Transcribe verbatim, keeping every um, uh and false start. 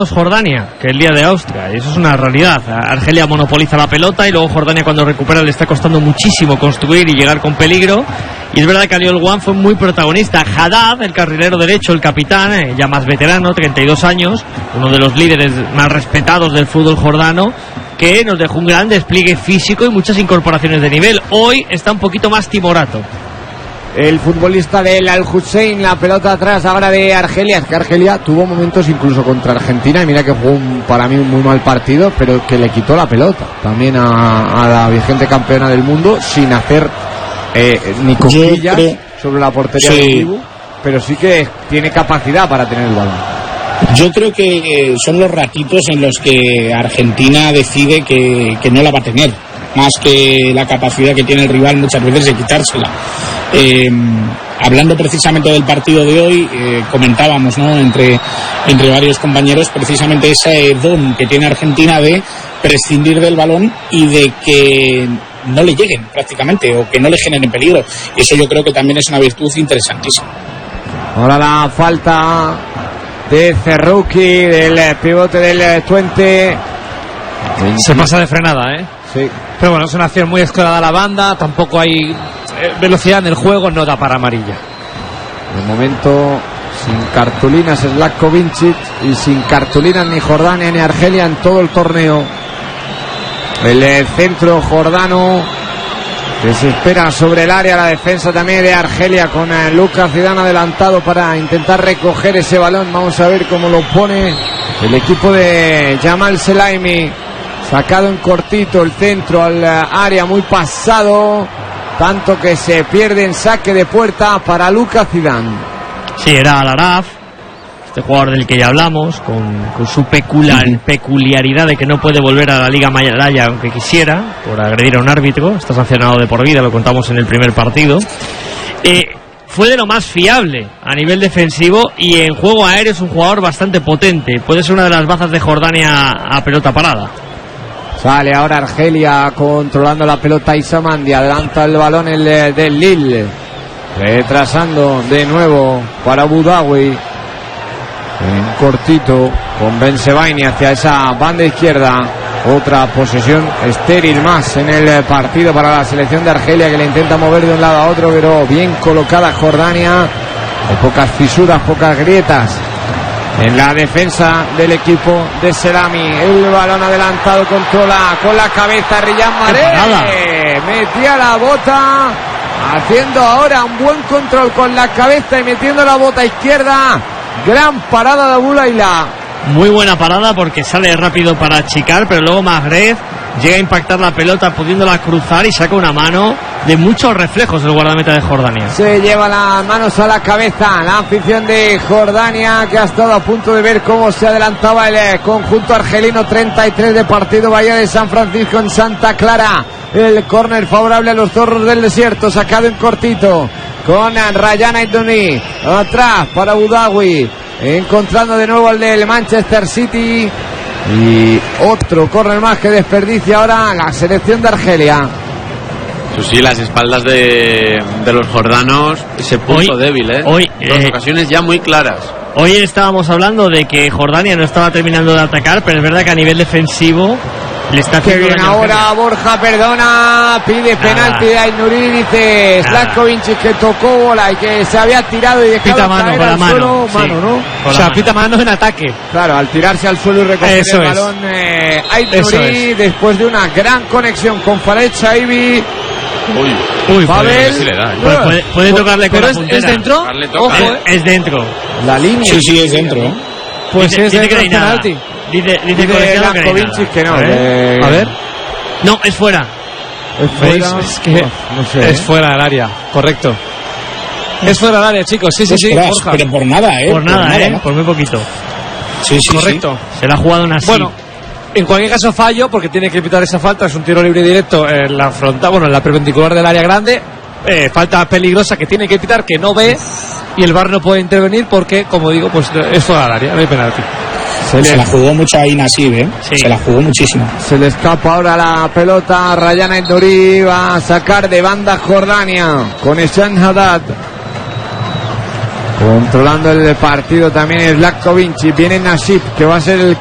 Jordania que el día de Austria, y eso es una realidad. Argelia monopoliza la pelota y luego Jordania, cuando recupera, le está costando muchísimo construir y llegar con peligro. Y es verdad que Aliol Wan fue muy protagonista. Haddad, el carrilero derecho, el capitán, eh, ya más veterano, treinta y dos años, uno de los líderes más respetados del fútbol jordano, que nos dejó un gran despliegue físico y muchas incorporaciones de nivel. Hoy está un poquito más timorato el futbolista del Al-Hussein. La pelota atrás ahora de Argelia. Es que Argelia tuvo momentos incluso contra Argentina, y mira que jugó un, para mí un muy mal partido, pero que le quitó la pelota también a, a la vigente campeona del mundo, sin hacer eh, ni cosquillas sobre la portería sí. del Dibu, pero sí que tiene capacidad para tener el balón. Yo creo que son los ratitos en los que Argentina decide que, que no la va a tener, más que la capacidad que tiene el rival muchas veces de quitársela. Eh, hablando precisamente del partido de hoy, eh, comentábamos, ¿no?, entre, entre varios compañeros, precisamente ese don que tiene Argentina de prescindir del balón y de que no le lleguen prácticamente, o que no le generen peligro. Eso yo creo que también es una virtud interesantísima. Ahora la falta de Cerruqui, del pivote del Twente. Se pasa de frenada, ¿eh? Sí. Pero bueno, es una acción muy escorada a la banda, tampoco hay velocidad en el juego, no da para amarilla. De momento, sin cartulinas Zlatko Vincic, y sin cartulinas ni Jordania ni Argelia en todo el torneo. El centro jordano que se espera sobre el área, la defensa también de Argelia, con Lucas Zidane adelantado para intentar recoger ese balón. Vamos a ver cómo lo pone el equipo de Jamal Selaimi. Sacado en cortito el centro al área, muy pasado, tanto que se pierde en saque de puerta para Lucas Zidane. Sí, era Al-Araf, este jugador del que ya hablamos, con, con su peculiar, peculiaridad de que no puede volver a la Liga Malaya aunque quisiera, por agredir a un árbitro. Está sancionado de por vida, lo contamos en el primer partido. Eh, fue de lo más fiable a nivel defensivo, y en juego aéreo es un jugador bastante potente. Puede ser una de las bazas de Jordania a pelota parada. Sale ahora Argelia controlando la pelota. Isamandi adelanta el balón el del Lille, retrasando de nuevo para Boudaoui en cortito con Ben Sebaini hacia esa banda izquierda. Otra posesión estéril más en el partido para la selección de Argelia, que le intenta mover de un lado a otro, pero bien colocada Jordania, con pocas fisuras, pocas grietas en la defensa del equipo de Selami. El balón adelantado, controla con la cabeza Riyad Mahrez, metía la bota, haciendo ahora un buen control con la cabeza y metiendo la bota izquierda. Gran parada de Aboulaila. Muy buena parada, porque sale rápido para achicar, pero luego Mahrez llega a impactar la pelota pudiéndola cruzar, y saca una mano de muchos reflejos del guardameta de Jordania. Se lleva las manos a la cabeza la afición de Jordania, que ha estado a punto de ver cómo se adelantaba el conjunto argelino. Treinta y tres de partido. Bahía de San Francisco en Santa Clara. El córner favorable a los zorros del desierto, sacado en cortito con Rayan Aidoni atrás para Boudaoui, encontrando de nuevo al del Manchester City. Y otro córner más que desperdicia ahora la selección de Argelia. Pues sí, las espaldas de, de los jordanos, ese punto hoy, débil, ¿eh? Hoy, Dos eh, ocasiones ya muy claras. Hoy estábamos hablando de que Jordania no estaba terminando de atacar, pero es verdad que a nivel defensivo le está haciendo daño. Ahora Borja perdona, pide penalti de Aït-Nouri, dice Zlatko Vincic que tocó bola y que se había tirado y dejado pita mano, caer con al la mano, suelo, sí, mano, ¿no? O sea, pita mano en ataque. Claro, al tirarse al suelo y recoger Eso el es. balón eh, Aït-Nouri, después de una gran conexión con Farid Shaibi. Uy, Uy, Pavel, sí le da, ¿eh? puede, puede, puede tocarle con pero la es, puntera. ¿es dentro? Ojo, es, es dentro. La línea. Sí, sí, es dentro, ¿eh? Pues dice, es dice dentro que del no hay nada. penalti. Dice, dice, Dice colegiado Zlatko que no hay Vincic nada. que no. A ver. Eh, A ver. No, es fuera. Es fuera. ¿Veis? Es que Uf, no sé, es ¿eh? fuera del área, correcto. Es fuera del área, chicos. Sí, sí, sí. Ostras, Borja. pero por nada, ¿eh? Por nada, ¿eh? ¿no? Por muy poquito. Sí, sí, Correcto. Se la ha jugado una así. Bueno, en cualquier caso fallo, porque tiene que evitar esa falta. Es un tiro libre directo en la frontal, bueno, en la perpendicular del área grande. Eh, falta peligrosa que tiene que evitar, que no ve, y el V A R no puede intervenir porque, como digo, pues es fuera del área, no hay penalti. Se, Se le, la jugó mucho ahí Nasib, ¿eh? Sí. Se la jugó muchísimo. se le escapa ahora la pelota. Rayan Aït-Nouri va a sacar de banda Jordania con Eshan Haddad. Controlando el partido también es Latko Vinci. Viene Nasip, que va a ser el